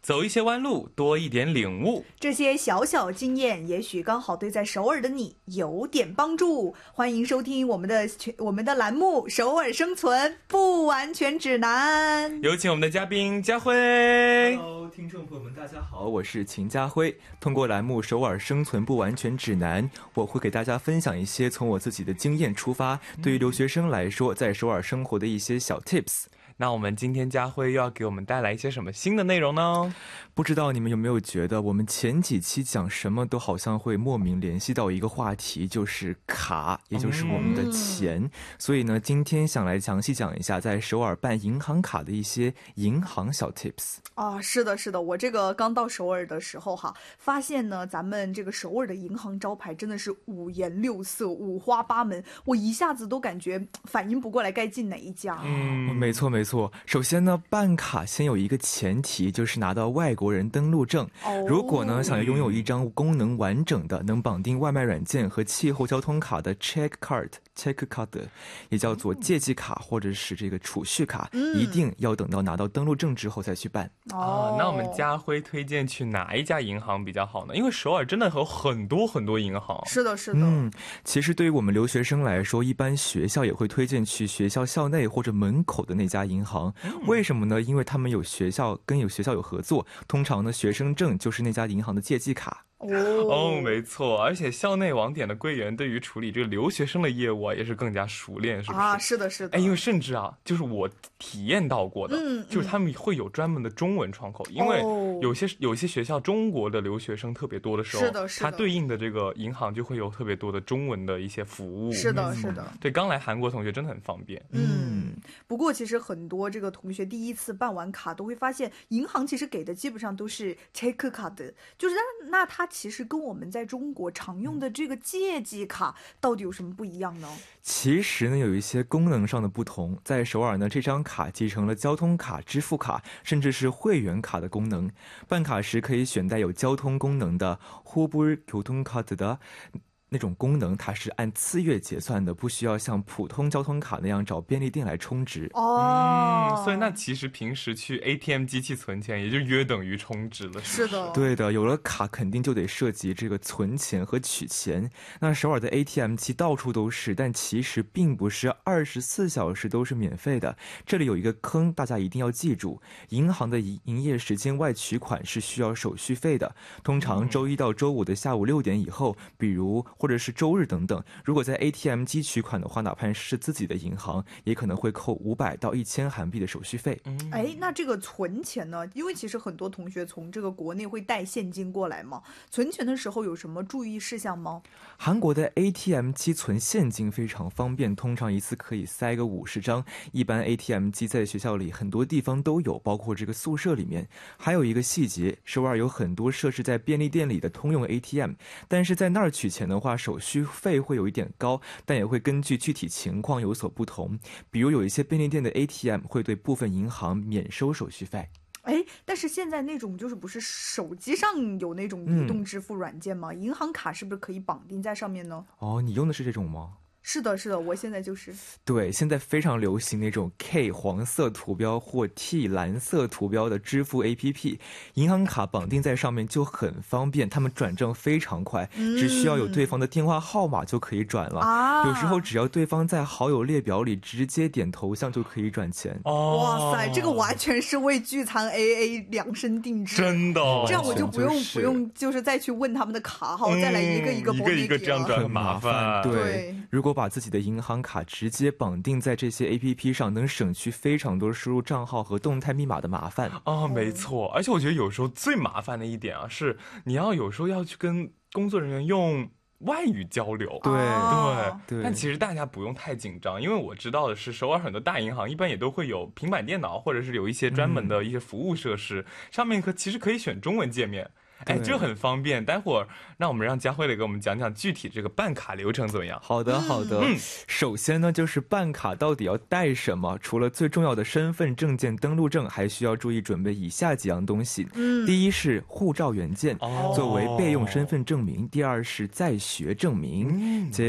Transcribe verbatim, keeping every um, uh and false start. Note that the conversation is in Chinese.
走一些弯路，多一点领悟。 这些小小经验，也许刚好对在首尔的你有点帮助。欢迎收听我们的我们的栏目《首尔生存不完全指南》。 有请我们的嘉宾佳辉。 Hello， 听众朋友们，大家好，我是秦家辉。通过栏目《首尔生存不完全指南》，我会给大家分享一些从我自己的经验出发，对于留学生来说在首尔生活的一些小 tips。 那我们今天佳辉又要给我们带来一些什么新的内容呢？ 不知道你们有没有觉得我们前几期讲什么都好像会莫名联系到一个话题，就是卡，也就是我们的钱、嗯、所以呢今天想来详细讲一下在首尔办银行卡的一些银行小 tips 啊。是的是的，我这个刚到首尔的时候哈，发现呢咱们这个首尔的银行招牌真的是五颜六色五花八门，我一下子都感觉反应不过来该进哪一家。 嗯，没错没错。首先呢，办卡先有一个前提，就是拿到外国人登录证、哦、如果呢想要拥有一张功能完整的能绑定外卖软件和气候交通卡的 check card check card 也叫做借记卡或者是这个储蓄卡、嗯、一定要等到拿到登录证之后再去办。 哦，那我们佳辉推荐去哪一家银行比较好呢？因为首尔真的有很多很多银行。 是的是的。 嗯，其实对于我们留学生来说，一般学校也会推荐去学校校内或者门口的那家银行。为什么呢？因为他们有学校跟有学校有合作，通常呢学生证就是那家银行的借记卡。 哦, 哦，没错，而且校内网点的柜员对于处理这个留学生的业务啊，也是更加熟练，是不是？ 啊，是的，是的。 哎，因为甚至啊，就是我体验到过的、 嗯， 就是他们会有专门的中文窗口，因为有些、哦、有些学校中国的留学生特别多的时候， 是的，是的， 它对应的这个银行就会有特别多的中文的一些服务。 是的，是的。 对，刚来韩国同学真的很方便。 嗯，不过其实很多这个同学第一次办完卡都会发现，银行其实给的基本上都是 check card， 就是那那它其实跟我们在中国常用的这个借记卡到底有什么不一样呢？ 其实呢有一些功能上的不同，在首尔呢这张卡继承了交通卡、支付卡甚至是会员卡的功能。办卡时可以选带有交通功能的호불교통카드的那种功能，它是按次月结算的，不需要像普通交通卡那样找便利店来充值。 哦、 嗯，所以那其实平时去 A T M 机器存钱也就约等于充值了。 是的， 对的，有了卡肯定就得涉及这个存钱和取钱。那首尔的 A T M 机到处都是，但其实并不是二十四小时都是免费的。这里有一个坑，大家一定要记住，银行的营业时间外取款是需要手续费的，通常周一到周五的下午六点以后，比如或者是周日等等，如果在 A T M 机取款的话，哪怕是自己的银行也可能会扣五百到一千韩币的手续费。 哎，那这个存钱呢？因为其实很多同学从这个国内会带现金过来嘛，存钱的时候有什么注意事项吗？ 韩国的 A T M 机存现金非常方便，通常一次可以塞个五十张。一般 A T M 机在学校里很多地方都有，包括这个宿舍里面。还有一个细节，首尔有很多设置在便利店里的通用 A T M， 但是在那儿取钱的话手续费会有一点高，但也会根据具体情况有所不同。比如有一些便利店的 A T M 会对部分银行免收手续费。 哎，但是现在那种就是不是手机上有那种移动支付软件吗、嗯、银行卡是不是可以绑定在上面呢？ 哦，你用的是这种吗？ 是的是的，我现在就是对，现在非常流行那种 K 黄色图标或 T 蓝色图标的支付 A P P， 银行卡绑定在上面就很方便，他们转账非常快、嗯、只需要有对方的电话号码就可以转了、啊、有时候只要对方在好友列表里直接点头像就可以转钱。 哦，哇塞，这个完全是为聚餐 A A 量身定制， 真的， 这样我就不用、就是、不用就是再去问他们的卡号、嗯、再来一个一个一个一个这样转很麻烦。 对， 对， 如果把自己的银行卡直接绑定在这些 A P P 上，能省去非常多输入账号和动态密码的麻烦。 哦，没错，而且我觉得有时候最麻烦的一点啊，是你要有时候要去跟工作人员用外语交流。 对、 啊、 对， 但其实大家不用太紧张，因为我知道的是首尔很多大银行一般也都会有平板电脑，或者是有一些专门的一些服务设施、嗯、上面可其实可以选中文界面。哎，这很方便。待会儿让我们让佳慧来给我们讲讲具体这个办卡流程怎么样。 好的好的、嗯、首先呢就是办卡到底要带什么，除了最重要的身份证件登录证，还需要注意准备以下几样东西、嗯、第一是护照原件、哦、作为备用身份证明，第二是在学证明、嗯